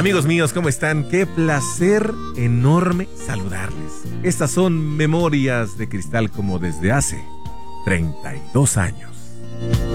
Amigos míos, ¿cómo están? Qué placer enorme saludarles. Estas son memorias de cristal como desde hace 32 años.